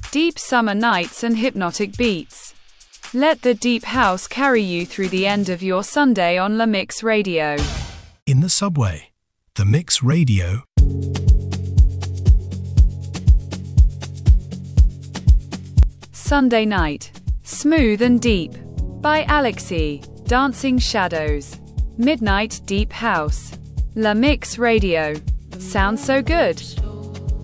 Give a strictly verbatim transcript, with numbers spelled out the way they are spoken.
deep summer nights and hypnotic beats. Let the deep house carry you through the end of your Sunday on La Mix Radio. In the subway, The Mix Radio. Sunday Night, Smooth and Deep, by Alexi, Dancing Shadows. Midnight Deep House. La Mix Radio. Sounds so good.